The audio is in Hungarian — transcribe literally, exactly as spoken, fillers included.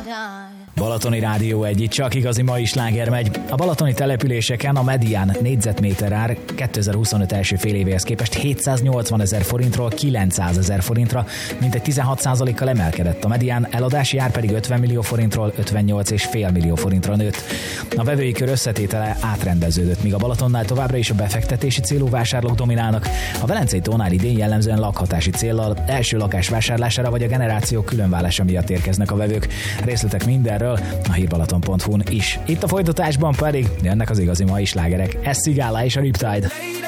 Balatoni Rádió egy, itt csak igazi mai sláger megy. A balatoni településeken a medián négyzetméter ár kétezer-huszonöt első fél évéhez képest hétszáznyolcvan ezer forintról kilencszáz ezer forintra, mintegy tizenhat százalékkal emelkedett. A medián eladási ár pedig ötven millió forintról ötvennyolc egész öt millió forintra nőtt. A vevői kör összetétele átrendeződött, míg a Balatonnál továbbra is a befektetési célú vásárlók dominálnak. A Velencei tónál idén jellemzően lakhatási céllal, első lakás vásárlására vagy a generációk különválása miatt érkeznek a vevők. Részletek mindenről a hírbalaton pont hu-n is. Itt a folytatásban pedig jönnek az igazi mai slágerek. Ez Szigála és a Riptide.